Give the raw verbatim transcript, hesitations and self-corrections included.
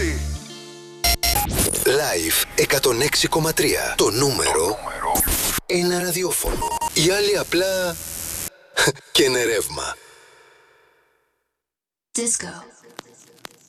έξι. Live εκατόν έξι κόμμα τρία. Το νούμερο ένα ραδιόφωνο. Οι άλλοι απλά και είναι ρεύμα. Disco.